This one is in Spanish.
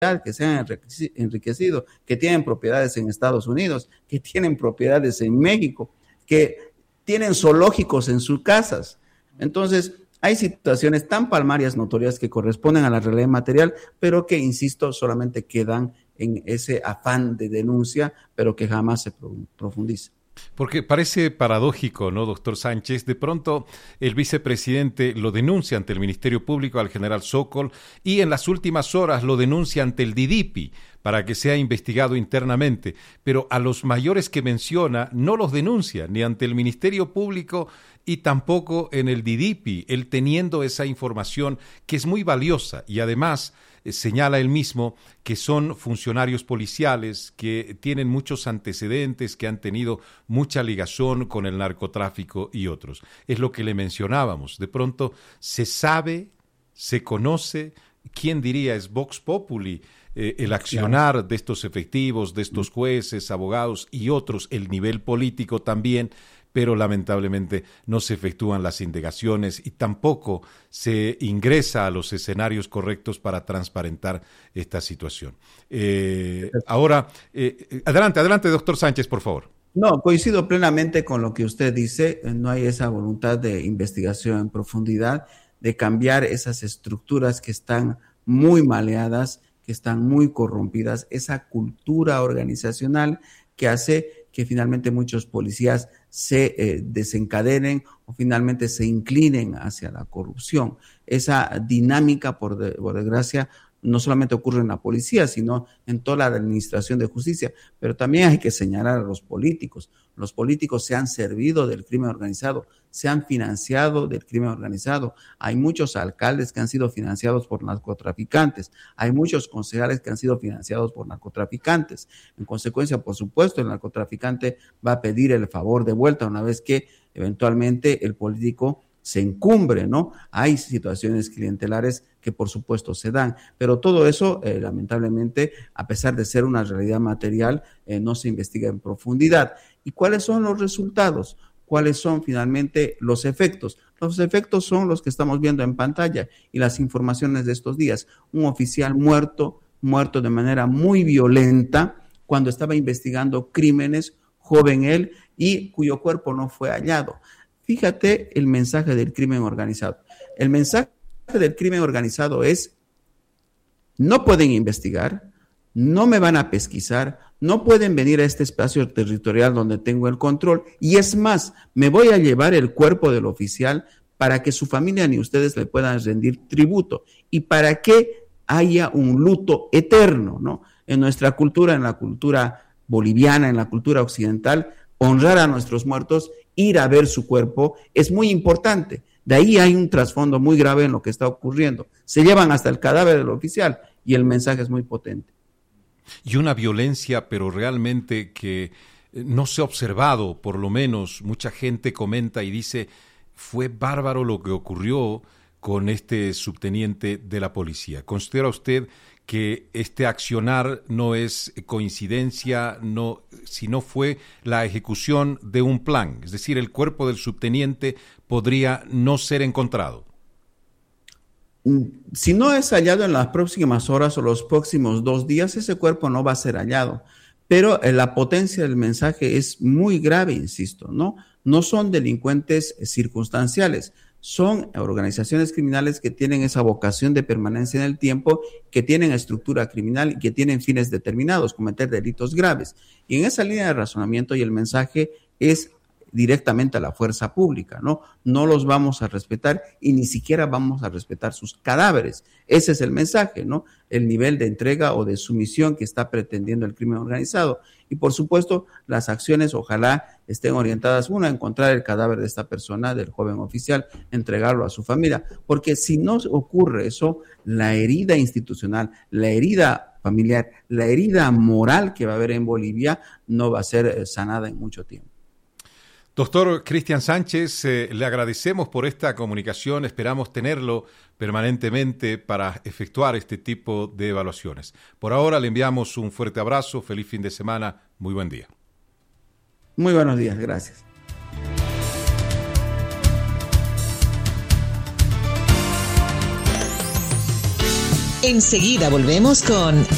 que se han enriquecido, que tienen propiedades en Estados Unidos, que tienen propiedades en México, que tienen zoológicos en sus casas. Entonces, hay situaciones tan palmarias, notorias, que corresponden a la realidad material, pero que, insisto, solamente quedan en ese afán de denuncia, pero que jamás se profundiza. Porque parece paradójico, ¿no, doctor Sánchez? De pronto el vicepresidente lo denuncia ante el Ministerio Público al general Sokol y en las últimas horas lo denuncia ante el DIDIPI para que sea investigado internamente, pero a los mayores que menciona no los denuncia ni ante el Ministerio Público y tampoco en el DIDIPI, él teniendo esa información que es muy valiosa y además señala él mismo que son funcionarios policiales que tienen muchos antecedentes, que han tenido mucha ligazón con el narcotráfico y otros. Es lo que le mencionábamos. De pronto se sabe, se conoce, ¿quién diría? Es Vox Populi, el accionar de estos efectivos, de estos jueces, abogados y otros, el nivel político también, pero lamentablemente no se efectúan las indagaciones y tampoco se ingresa a los escenarios correctos para transparentar esta situación. Ahora, adelante, doctor Sánchez, por favor. No, coincido plenamente con lo que usted dice. No hay esa voluntad de investigación en profundidad, de cambiar esas estructuras que están muy maleadas, que están muy corrompidas, esa cultura organizacional que hace que finalmente muchos policías se desencadenen o finalmente se inclinen hacia la corrupción. Esa dinámica, por desgracia, no solamente ocurre en la policía, sino en toda la administración de justicia, pero también hay que señalar a los políticos. Los políticos se han servido del crimen organizado, se han financiado del crimen organizado. Hay muchos alcaldes que han sido financiados por narcotraficantes, hay muchos concejales que han sido financiados por narcotraficantes. En consecuencia, por supuesto, el narcotraficante va a pedir el favor de vuelta una vez que eventualmente el político se encumbre, ¿no? Hay situaciones clientelares que por supuesto se dan, pero todo eso, lamentablemente, a pesar de ser una realidad material, no se investiga en profundidad. ¿Y cuáles son los resultados? ¿Cuáles son finalmente los efectos? Los efectos son los que estamos viendo en pantalla y las informaciones de estos días. Un oficial muerto de manera muy violenta cuando estaba investigando crímenes, joven él, y cuyo cuerpo no fue hallado. Fíjate el mensaje del crimen organizado. El mensaje del crimen organizado es: no pueden investigar, no me van a pesquisar, no pueden venir a este espacio territorial donde tengo el control, y es más, me voy a llevar el cuerpo del oficial para que su familia ni ustedes le puedan rendir tributo y para que haya un luto eterno, ¿no? En nuestra cultura, en la cultura boliviana, en la cultura occidental, honrar a nuestros muertos, ir a ver su cuerpo, es muy importante. De ahí hay un trasfondo muy grave en lo que está ocurriendo. Se llevan hasta el cadáver del oficial y el mensaje es muy potente. Y una violencia, pero realmente que no se ha observado, por lo menos mucha gente comenta y dice, fue bárbaro lo que ocurrió con este subteniente de la policía. ¿Considera usted que este accionar no es coincidencia, sino fue la ejecución de un plan? Es decir, el cuerpo del subteniente podría no ser encontrado. Si no es hallado en las próximas horas o los próximos 2 días, ese cuerpo no va a ser hallado. Pero la potencia del mensaje es muy grave, insisto, ¿no? No son delincuentes circunstanciales. Son organizaciones criminales que tienen esa vocación de permanencia en el tiempo, que tienen estructura criminal y que tienen fines determinados, cometer delitos graves. Y en esa línea de razonamiento y el mensaje es directamente a la fuerza pública, ¿no? No los vamos a respetar y ni siquiera vamos a respetar sus cadáveres. Ese es el mensaje, ¿no? El nivel de entrega o de sumisión que está pretendiendo el crimen organizado. Y por supuesto, las acciones ojalá estén orientadas, a encontrar el cadáver de esta persona, del joven oficial, entregarlo a su familia. Porque si no ocurre eso, la herida institucional, la herida familiar, la herida moral que va a haber en Bolivia no va a ser sanada en mucho tiempo. Doctor Cristian Sánchez, le agradecemos por esta comunicación, esperamos tenerlo permanentemente para efectuar este tipo de evaluaciones. Por ahora le enviamos un fuerte abrazo, feliz fin de semana, muy buen día. Muy buenos días, gracias. Enseguida volvemos con